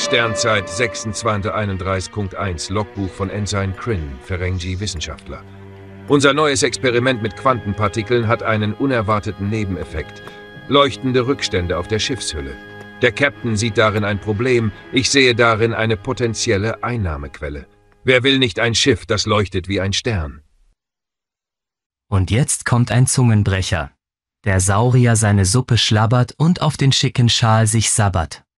Sternzeit 2631.1 Logbuch von Ensign Kryn, Ferengi Wissenschaftler. Unser neues Experiment mit Quantenpartikeln hat einen unerwarteten Nebeneffekt. Leuchtende Rückstände auf der Schiffshülle. Der Captain sieht darin ein Problem, ich sehe darin eine potenzielle Einnahmequelle. Wer will nicht ein Schiff, das leuchtet wie ein Stern? Und jetzt kommt ein Zungenbrecher. Der Saurier seine Suppe schlabbert und auf den schicken Schal sich sabbert.